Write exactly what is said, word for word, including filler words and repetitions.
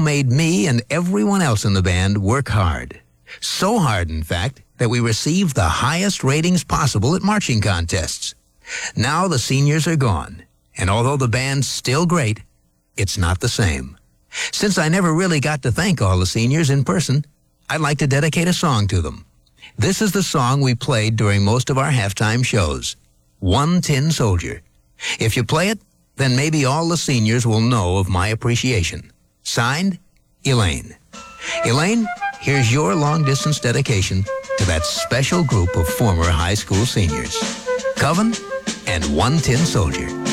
made me and everyone else in the band work hard. So hard, in fact, that we received the highest ratings possible at marching contests. Now the seniors are gone, and although the band's still great, it's not the same. Since I never really got to thank all the seniors in person, I'd like to dedicate a song to them. This is the song we played during most of our halftime shows, One Tin Soldier. If you play it, then maybe all the seniors will know of my appreciation. Signed, Elaine. Elaine, here's your long-distance dedication to that special group of former high school seniors, Coven and One Tin Soldier.